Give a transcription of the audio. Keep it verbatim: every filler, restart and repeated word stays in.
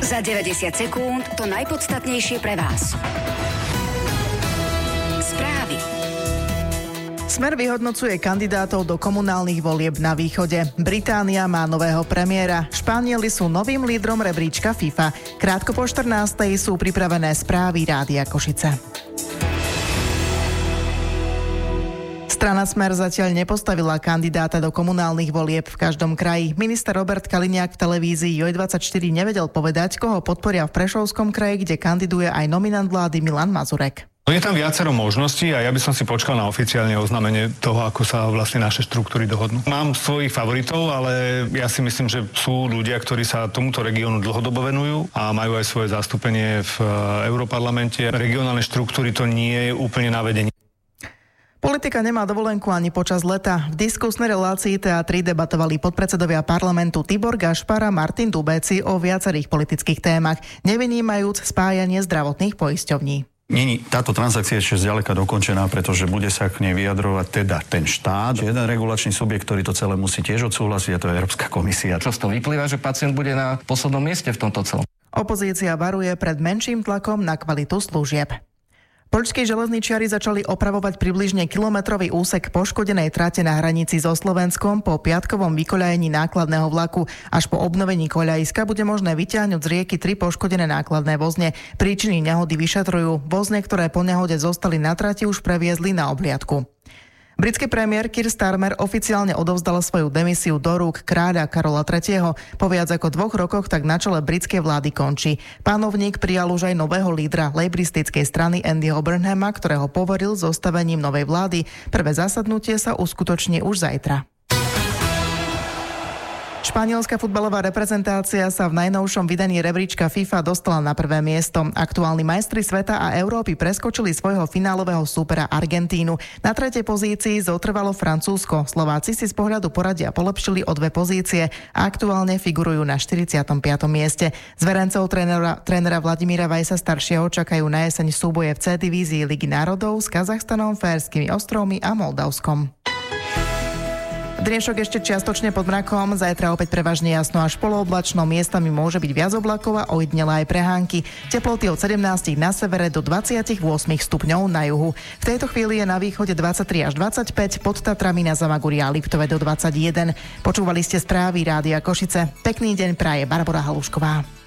Za deväťdesiat sekúnd to najpodstatnejšie pre vás. Správy. Smer vyhodnocuje kandidátov do komunálnych volieb na východe. Británia má nového premiéra. Španieli sú novým lídrom rebríčka FIFA. Krátko po štrnástej sú pripravené správy Rádia Košice. Strana Smer zatiaľ nepostavila kandidáta do komunálnych volieb v každom kraji. Minister Robert Kaliňák v televízii Joj dvadsaťštyri nevedel povedať, koho podporia v Prešovskom kraji, kde kandiduje aj nominant vlády Milan Mazurek. No je tam viacero možností a ja by som si počkal na oficiálne oznámenie toho, ako sa vlastne naše štruktúry dohodnú. Mám svojich favoritov, ale ja si myslím, že sú ľudia, ktorí sa tomuto regiónu dlhodobo venujú a majú aj svoje zastúpenie v Europarlamente. Regionálne štruktúry to nie je úplne na vedení. Politika nemá dovolenku ani počas leta. V diskusnej relácii té á tri debatovali podpredsedovia parlamentu Tibor Gašpar a Martin Dubéci o viacerých politických témach, nevynímajúc spájanie zdravotných poisťovní. Není táto transakcia ešte zďaleka dokončená, pretože bude sa k nej vyjadrovať teda ten štát. Jeden regulačný subjekt, ktorý to celé musí tiež odsúhlasiť, a to je Európska komisia. Čo z toho vyplýva, že pacient bude na poslednom mieste v tomto celom? Opozícia varuje pred menším tlakom na kvalitu služieb. Poľskí železničiari začali opravovať približne kilometrový úsek poškodenej trate na hranici so Slovenskom po piatkovom vykoľajení nákladného vlaku. Až po obnovení koľajiska bude možné vyťahnuť z rieky tri poškodené nákladné vozne. Príčiny nehody vyšetrujú. Vozne, ktoré po nehode zostali na trati, už previezli na obhliadku. Britský premiér Keir Starmer oficiálne odovzdal svoju demisiu do rúk kráľa Karola tretieho. Po viac ako dvoch rokoch tak na čele britskej vlády končí. Pánovník prijal už aj nového lídra lejbristickej strany Andyho Burnhama, ktorého poveril zostavením novej vlády. Prvé zasadnutie sa uskutoční už zajtra. Španielská futbalová reprezentácia sa v najnovšom vydaní rebríčka FIFA dostala na prvé miesto. Aktuálni majstri sveta a Európy preskočili svojho finálového súpera Argentínu. Na tretej pozícii zotrvalo Francúzsko. Slováci si z pohľadu poradia polepšili o dve pozície a aktuálne figurujú na štyridsiatom piatom mieste. Zverencov trénera, trénera Vladimíra Vajsa staršieho čakajú na jeseň súboje v C divízii Ligy národov s Kazachstanom, Faerskými ostrovmi a Moldavskom. Dnešok ešte čiastočne pod mrakom, zajtra opäť prevažne jasno až polooblačno, miestami môže byť viac oblakov a ojedinelé aj prehánky. Teploty od sedemnásť na severe do dvadsaťosem stupňov na juhu. V tejto chvíli je na východe dvadsaťtri až dvadsaťpäť, pod Tatrami na Zamaguri a Liptove do dvadsaťjeden. Počúvali ste správy Rádia Košice. Pekný deň praje Barbora Halušková.